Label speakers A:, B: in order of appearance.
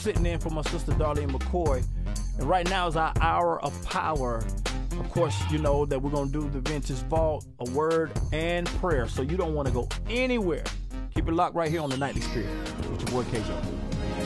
A: Sitting in for my sister Darlene McCoy. And right now is our hour of power. Of course, you know that we're going to do the Vintage Vault, a word and prayer. So you don't want to go anywhere. Keep it locked right here on the Nightly Spirit with your boy KJ.